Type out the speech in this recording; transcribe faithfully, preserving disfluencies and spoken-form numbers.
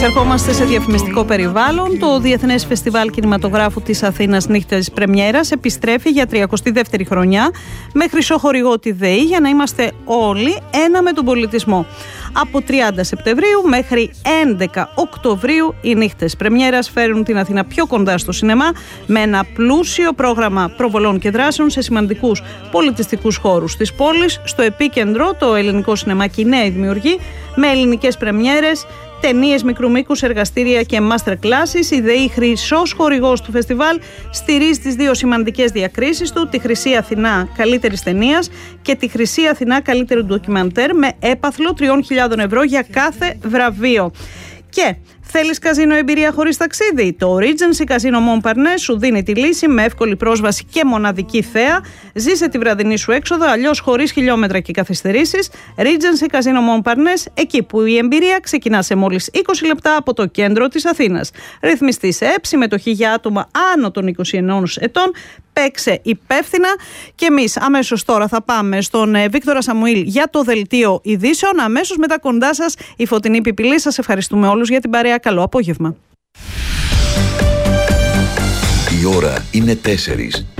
Επισερχόμαστε σε διαφημιστικό περιβάλλον. Το Διεθνές Φεστιβάλ Κινηματογράφου της Αθήνας Νύχτες Πρεμιέρας επιστρέφει για τριακοστή δεύτερη χρονιά με χρυσό χορηγό τη ΔΕΗ για να είμαστε όλοι ένα με τον πολιτισμό. Από τριάντα Σεπτεμβρίου μέχρι έντεκα Οκτωβρίου οι νύχτες πρεμιέρας φέρουν την Αθήνα πιο κοντά στο σινεμά με ένα πλούσιο πρόγραμμα προβολών και δράσεων σε σημαντικούς πολιτιστικούς χώρους της πόλης. Στο επίκεντρο το ελληνικό σινεμά και η νέα δημιουργή με ελληνικές πρεμιέρες, ταινίες μικρού μήκους, εργαστήρια και master classes. Η ΔΕΗ, χρυσός χορηγός του φεστιβάλ, στηρίζει τις δύο σημαντικές διακρίσεις του, τη Χρυσή Αθηνά καλύτερης ταινίας και τη Χρυσή Αθηνά καλύτερου ντοκιμαντέρ, με έπαθλο τριών χιλιάδων ευρώ για κάθε βραβείο. Και θέλεις καζίνο εμπειρία χωρίς ταξίδι? Το Regency Casino Montparnasse σου δίνει τη λύση με εύκολη πρόσβαση και μοναδική θέα. Ζήσε τη βραδινή σου έξοδο, αλλιώς χωρίς χιλιόμετρα και καθυστερήσεις. Regency Casino Montparnasse, εκεί που η εμπειρία ξεκινά σε μόλις είκοσι λεπτά από το κέντρο της Αθήνας. Ρυθμιστή σε ΕΠ, συμμετοχή για άτομα άνω των είκοσι ενός ετών. Παίξε υπεύθυνα. Και εμείς αμέσως τώρα θα πάμε στον Βίκτορα Σαμουήλ για το δελτίο ειδήσεων. Αμέσως μετά κοντά σας η Φωτεινή Πιπιλή. Σας ευχαριστούμε όλους για την παρέα. Καλό απόγευμα. Η ώρα είναι τέσσερις.